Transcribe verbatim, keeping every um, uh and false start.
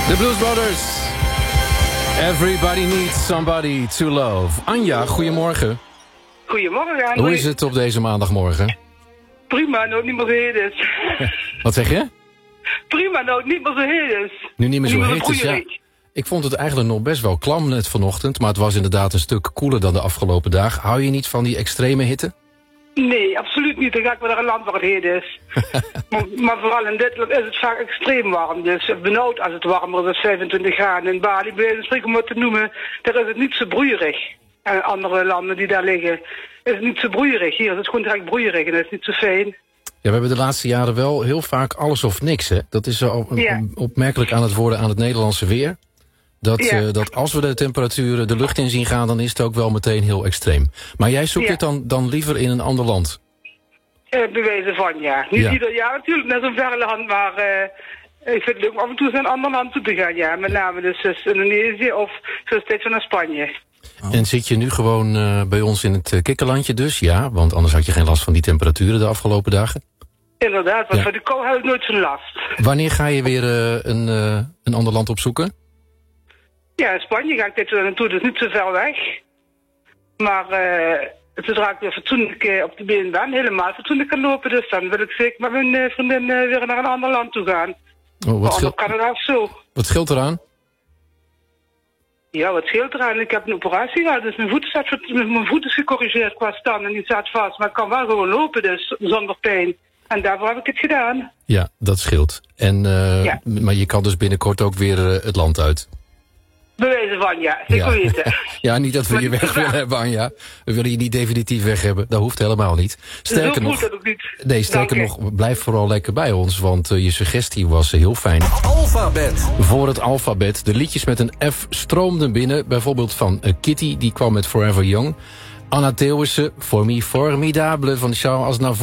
The Blues Brothers. Everybody needs somebody to love. Anja, goedemorgen. Goedemorgen, Anja. Hoe is het op deze maandagmorgen? Prima, nou het niet meer zo heet is. Wat zeg je? Prima, nou het niet meer zo heet is. Nu niet meer zo Niet heet is, ja. broeierig. Ik vond het eigenlijk nog best wel klam net vanochtend, maar het was inderdaad een stuk koeler dan de afgelopen dagen. Hou je niet van die extreme hitte? Nee, absoluut niet. Dan ga ik weer naar een land waar het heet is. maar, maar vooral in dit land is het vaak extreem warm. Dus benauwd als het warmer is dan vijfentwintig graden. In Bali, bij wijze van spreken om het te noemen, daar is het niet zo broeierig. En andere landen die daar liggen, is het niet zo broeierig. Hier is het gewoon direct broeierig en dat is niet zo fijn. Ja, we hebben de laatste jaren wel heel vaak alles of niks, hè? Dat is zo Ja. opmerkelijk aan het worden aan het Nederlandse weer. Dat, Ja. uh, dat als we de temperaturen de lucht in zien gaan, dan is het ook wel meteen heel extreem. Maar jij zoekt Ja. het dan, dan liever in een ander land? Uh, bewijzen van, ja. Niet Ja. ieder jaar natuurlijk, net zo'n verre land, maar uh, ik vind het leuk om af en toe naar een ander land toe te gaan, ja. Met name dus, dus Indonesië of zo steeds naar Spanje. Oh. En zit je nu gewoon uh, bij ons in het uh, kikkerlandje dus? Ja, want anders had je geen last van die temperaturen de afgelopen dagen. Inderdaad, want Ja. voor de kou heb ik nooit zo'n last. Wanneer ga je weer uh, een, uh, een ander land opzoeken? Ja, in Spanje ga ik dit jaar naartoe, dus niet zo ver weg. Maar uh, zodra ik weer fatsoenlijk uh, op de been ben, helemaal fatsoenlijk kan lopen, dus dan wil ik zeker met mijn uh, vriendin uh, weer naar een ander land toe gaan. Oh, wat, Of schil op Canada of zo. wat scheelt eraan? Ja, wat scheelt eraan? Ik heb een operatie gehad, dus mijn voet, staat, mijn voet is gecorrigeerd qua stand en die staat vast. Maar ik kan wel gewoon lopen, dus zonder pijn. En daarvoor heb ik het gedaan. Ja, dat scheelt. En, uh, Ja. Maar je kan dus binnenkort ook weer uh, het land uit. Bewijzen van, ja. Ik Ja. weet het. Ja, niet dat we Maar je niet weg te willen graag. hebben, Anja. We willen je niet definitief weg hebben. Dat hoeft helemaal niet. Sterker Zo nog, voelt het ook niet. nee, sterker Dank je. nog, blijf vooral lekker bij ons. Want uh, je suggestie was uh, heel fijn. Alfabet. Voor het alfabet. De liedjes met een F stroomden binnen. Bijvoorbeeld van uh, Kitty, die kwam met Forever Young. Anna Theeuwissen, For Me Formidable van Charles Aznavour.